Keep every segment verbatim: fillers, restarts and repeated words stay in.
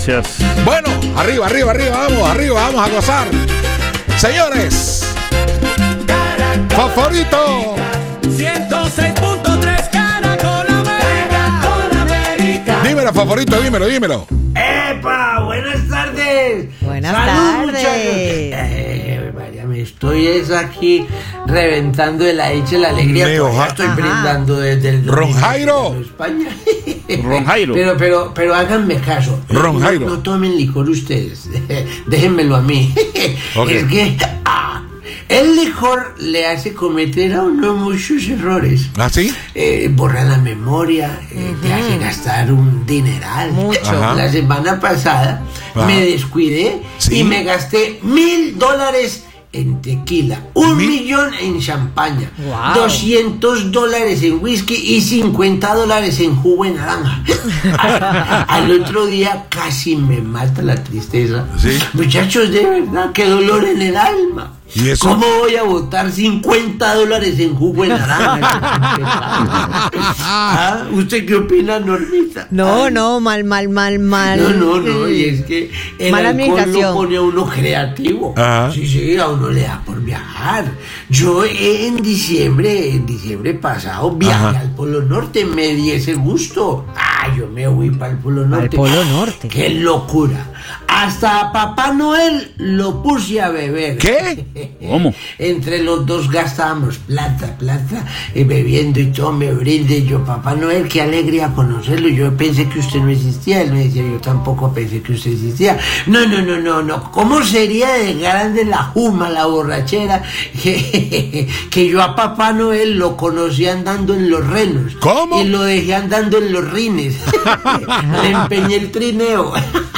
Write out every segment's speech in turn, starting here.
gracias. Bueno, arriba, arriba, arriba, vamos, arriba, vamos a gozar. Señores, favorito. ciento seis punto tres Caracol América. Dímelo, favorito, dímelo, dímelo. ¡Epa! Buenas tardes. Buenas Salud, tardes. Eh, María, me estoy es aquí reventando de la dicha y la alegría. Neo, Todavía ja- estoy Ajá. brindando desde el Ron Jairo. de España. Ron Jairo. Pero, pero, pero háganme caso. Ron No- Jairo. No, tomen licor ustedes. Déjenmelo a mí. Ok. Es que ah, el licor le hace cometer a uno muchos errores. ¿Ah, sí? Eh, borra la memoria, eh, te hace gastar un dineral. Mucho. Ajá. La semana pasada Ajá. me descuidé Sí. y me gasté mil dólares en tequila, un Mil- millón en champaña, Wow. doscientos dólares en whisky y cincuenta dólares en jugo de naranja. Al otro día casi me mata la tristeza. Sí. Muchachos, de verdad, qué dolor en el alma. ¿Y eso? ¿Cómo voy a botar cincuenta dólares en jugo de naranja? ¿Ah? ¿Usted qué opina, Normita? No, Ay, no, mal, mal, mal, mal. no, no, no, y es que el Mala alcohol lo administración. pone a uno creativo. Ajá. Sí, sí, a uno le da por viajar. Yo en diciembre, en diciembre pasado, viajé Ajá. al Polo Norte, me di ese gusto. Ah, yo me fui para el Polo Norte. Polo Norte. ¡Qué locura! Hasta a Papá Noel lo puse a beber. ¿Qué? ¿Cómo? Entre los dos gastábamos plata, plata, y bebiendo y todo me brinde. Yo, Papá Noel, qué alegría conocerlo. Yo pensé que usted no existía. Él me decía, yo tampoco pensé que usted existía. No, no, no, no, no. ¿Cómo sería de grande la juma, la borrachera? Que, que yo a Papá Noel lo conocí andando en los renos. ¿Cómo? Y lo dejé andando en los rines. Le empeñé el trineo.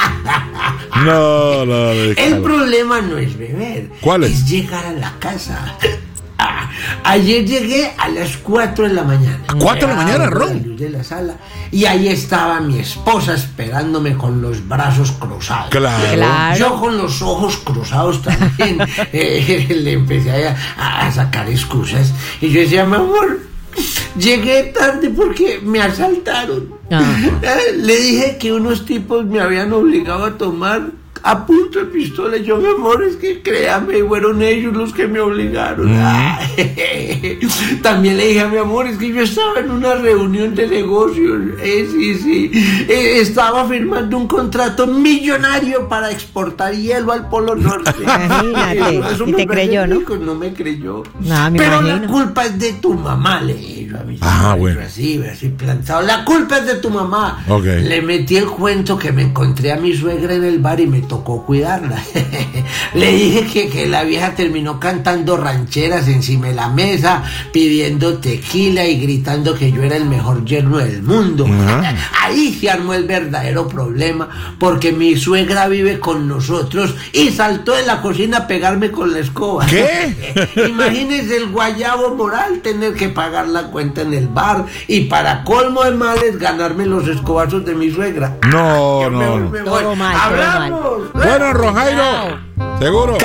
No, no, no. El problema no es beber. ¿Cuál es? Es llegar a la casa. Ah, ayer llegué a las cuatro de la mañana. ¿A cuatro de la mañana, Abro Ron? la luz de la sala y ahí estaba mi esposa esperándome con los brazos cruzados. Claro. Claro. Yo con los ojos cruzados también eh, le empecé a, a sacar excusas y yo decía, mi amor, llegué tarde porque me asaltaron. Ah. Eh, Le dije que unos tipos me habían obligado a tomar a punto de pistola. Yo, mi amor, es que créame, fueron ellos los que me obligaron. Ay. También le dije a mi amor, es que yo estaba en una reunión de negocios. Eh, sí, sí. Eh, estaba firmando un contrato millonario para exportar hielo al Polo Norte. Imagínate. Eso Y me te creyó, ¿no? rico, No me creyó. No, me Pero la imagino. culpa es de tu mamá, le dije yo a mi Ah, señora, bueno. así, así plantado. La culpa es de tu mamá. Ok. Le metí el cuento que me encontré a mi suegra en el bar y me tocó cuidarla. Le dije que, que la vieja terminó cantando rancheras encima de la mesa, pidiendo tequila y gritando que yo era el mejor yerno del mundo. Ajá. Ahí se armó el verdadero problema, porque mi suegra vive con nosotros y saltó de la cocina a pegarme con la escoba. ¿Qué? Imagínese el guayabo moral, tener que pagar la cuenta en el bar y para colmo de males ganarme los escobazos de mi suegra. No, Yo no, mejor no. me Todo voy. mal, todo mal. Hablamos. Bueno, Ron Jairo, seguro.